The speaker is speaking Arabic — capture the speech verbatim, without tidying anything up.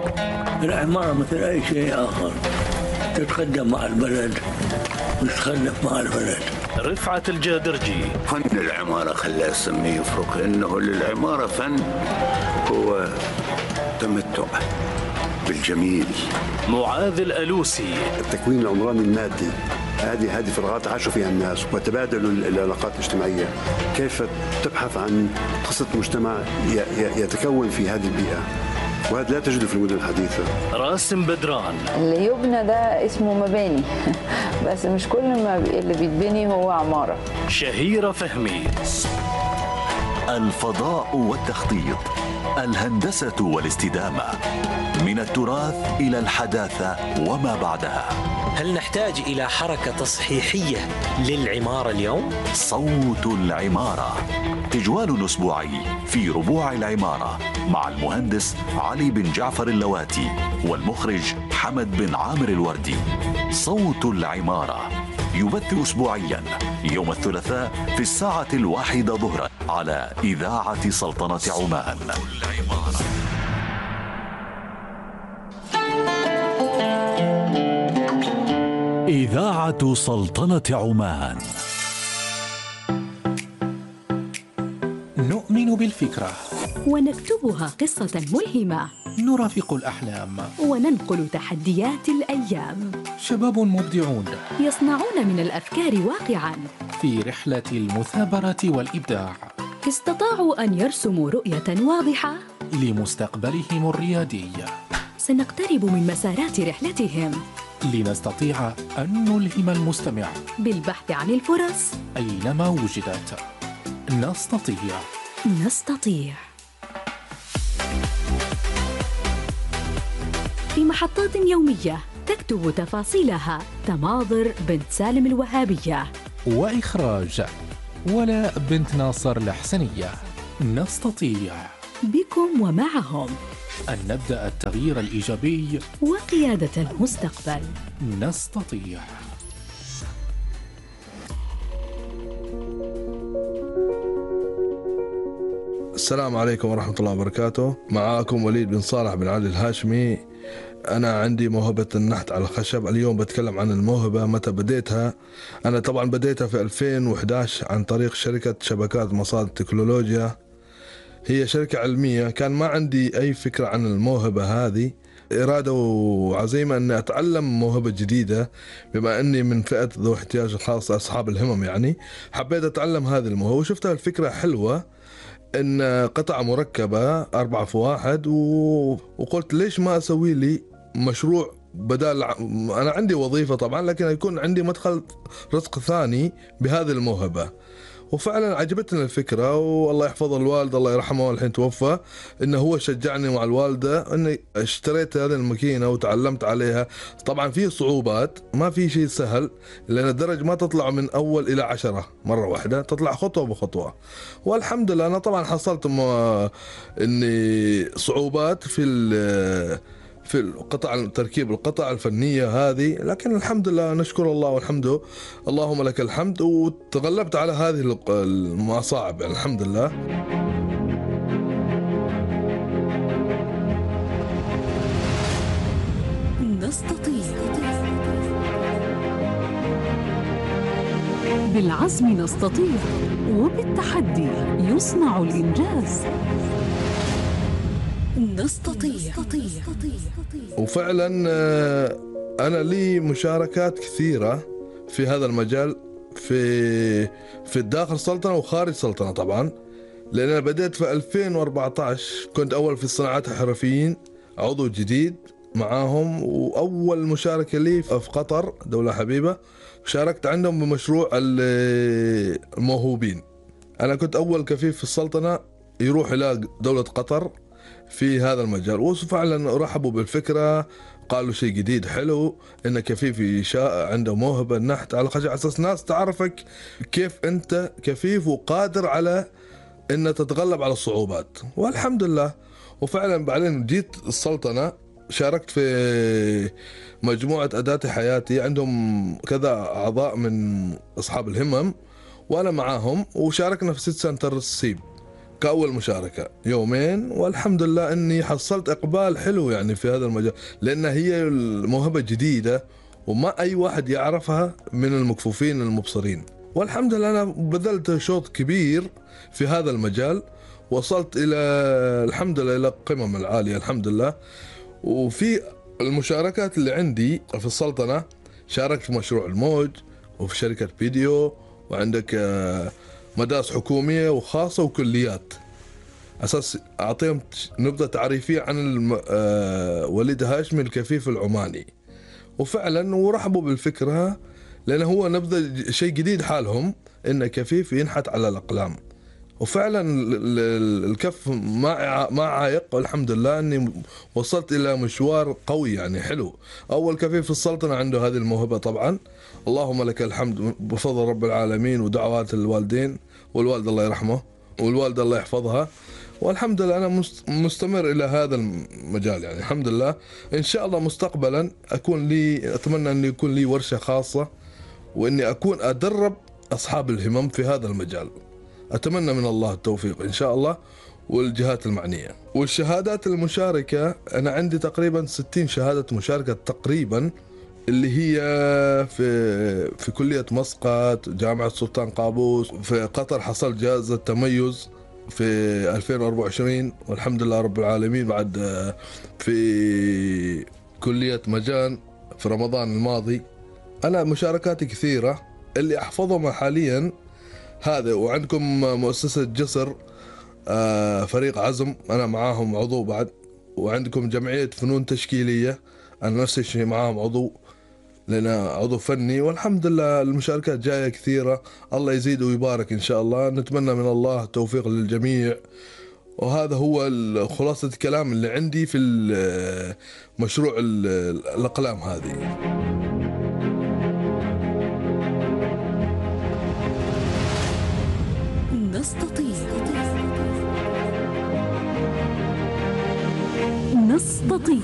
العمارة مثل أي شيء آخر، تتقدم مع البلد وتتخلف مع البلد. رفعة الجادرجي. فن العمارة خلاه اسميه يفرق، إنه للعمارة فن هو تمتع بالجميل. معاذ الألوسي. التكوين العمراني المادي، هذه هذه فراغات عاشوا فيها الناس وتبادلوا العلاقات الاجتماعية. كيف تبحث عن قصة مجتمع يتكون في هذه البيئة، وهذا لا تجده في المدن الحديثة. راسم بدران. اللي يبنى ده اسمه مباني بس مش كل ما اللي بيتبني هو عمارة. شهيرة فهمي. الفضاء والتخطيط، الهندسة والاستدامة، من التراث إلى الحداثة وما بعدها. هل نحتاج إلى حركة تصحيحية للعمارة اليوم؟ صوت العمارة، تجوال أسبوعي في ربوع العمارة مع المهندس علي بن جعفر اللواتي والمخرج حمد بن عامر الوردي. صوت العمارة يبث أسبوعيا يوم الثلاثاء في الساعة الواحدة ظهرا على إذاعة سلطنة عمان. إذاعة سلطنة عمان. نؤمن بالفكرة ونكتبها قصة ملهمة، نرافق الأحلام وننقل تحديات الأيام. شباب مبدعون يصنعون من الأفكار واقعاً في رحلة المثابرة والإبداع. استطاعوا أن يرسموا رؤية واضحة لمستقبلهم الريادي. سنقترب من مسارات رحلتهم لنستطيع أن نلهم المستمع بالبحث عن الفرص أينما وجدت. نستطيع نستطيع في محطات يومية تكتب تفاصيلها تماظر بنت سالم الوهابية، وإخراج ولا بنت ناصر الحسنية. نستطيع بكم ومعهم أن نبدأ التغيير الإيجابي وقيادة المستقبل. نستطيع. السلام عليكم ورحمة الله وبركاته. معاكم وليد بن صالح بن علي الهاشمي. أنا عندي موهبة النحت على الخشب. اليوم بتكلم عن الموهبة متى بديتها. أنا طبعا بديتها في ألفين وإحدى عشر عن طريق شركة شبكات مصادر تكنولوجيا. هي شركة علمية. كان ما عندي أي فكرة عن الموهبة هذه، إرادة وعزيمة أني أتعلم موهبة جديدة، بما أني من فئة ذو احتياج خاص أصحاب الهمم. يعني حبيت أتعلم هذه الموهبة وشفتها الفكرة حلوة، إن قطعة مركبة أربعة في واحد، وقلت ليش ما أسوي لي مشروع بدال. أنا عندي وظيفة طبعا، لكن يكون عندي مدخل رزق ثاني بهذه الموهبة. وفعلا عجبتني الفكرة، والله يحفظ الوالد الله يرحمه الحين توفى، انه هو شجعني مع الوالدة اني اشتريت هذه الماكينة وتعلمت عليها. طبعا في صعوبات، ما في شيء سهل، لان الدرج ما تطلع من اول الى عشرة مرة واحدة، تطلع خطوة بخطوة. والحمد لله انا طبعا حصلت اني صعوبات في في القطع، تركيب القطع الفنية هذه، لكن الحمد لله نشكر الله والحمد اللهم لك الحمد، وتغلبت على هذه المصاعب يعني الحمد لله. نستطيع. بالعزم نستطيع، وبالتحدي يصنع الإنجاز. نستطيع. وفعلا أنا لي مشاركات كثيرة في هذا المجال، في في الداخل سلطنة وخارج سلطنة طبعا، لأن أنا بدأت في ألفين وأربعة عشر. كنت أول في الصناعات الحرفيين، عضو جديد معاهم، وأول مشاركة لي في قطر دولة حبيبة، شاركت عندهم بمشروع الموهوبين. أنا كنت أول كفيف في السلطنة يروح إلى دولة قطر في هذا المجال، وفعلا رحبوا بالفكرة، قالوا شيء جديد حلو إن كفيف شاء عنده موهبة النحت على الخشب، على أساس ناس تعرفك كيف أنت كفيف وقادر على إن تتغلب على الصعوبات. والحمد لله. وفعلا بعدين جيت السلطنة، شاركت في مجموعة أداة حياتي، عندهم كذا أعضاء من أصحاب الهمم وأنا معاهم، وشاركنا في ست سنتر السيب كأول مشاركة يومين، والحمد لله أني حصلت إقبال حلو يعني في هذا المجال، لأن هي الموهبة جديدة وما أي واحد يعرفها من المكفوفين المبصرين. والحمد لله أنا بذلت شوط كبير في هذا المجال، وصلت إلى الحمد لله إلى القمم العالية الحمد لله. وفي المشاركات اللي عندي في السلطنة شاركت في مشروع الموج وفي شركة فيديو، وعندك مدارس حكومية وخاصة وكليات، أساس أعطيهم نبذة تعريفية عن وليد هاشمي الكفيف العماني. وفعلا ورحبوا بالفكرة، لأن هو نبذة شيء جديد حالهم إن كفيف ينحت على الأقلام. وفعلا الكف ما ما عايق، والحمد لله اني وصلت الى مشوار قوي يعني حلو. اول كفيف في السلطنه عنده هذه الموهبه طبعا، اللهم لك الحمد بفضل رب العالمين ودعوات الوالدين والوالد الله يرحمه والوالده الله يحفظها. والحمد لله انا مستمر الى هذا المجال يعني الحمد لله. ان شاء الله مستقبلا اكون لي، اتمنى ان يكون لي ورشه خاصه، واني اكون ادرب اصحاب الهمم في هذا المجال. أتمنى من الله التوفيق إن شاء الله والجهات المعنية. والشهادات المشاركة أنا عندي تقريبا ستين شهادة مشاركة تقريبا، اللي هي في في كلية مسقط، جامعة سلطان قابوس، في قطر حصلت جائزة تميز في ألفين وأربعة وعشرين والحمد لله رب العالمين. بعد في كلية مجان في رمضان الماضي. أنا مشاركاتي كثيرة، اللي أحفظهم حاليا هذا. وعندكم مؤسسة جسر فريق عزم أنا معاهم عضو بعد، وعندكم جمعية فنون تشكيلية أنا نفس الشيء معاهم عضو، لأن عضو فني. والحمد لله المشاركات جاية كثيرة، الله يزيد ويبارك إن شاء الله. نتمنى من الله التوفيق للجميع. وهذا هو خلاصة الكلام اللي عندي في مشروع الأقلام هذه. نستطيع نستطيع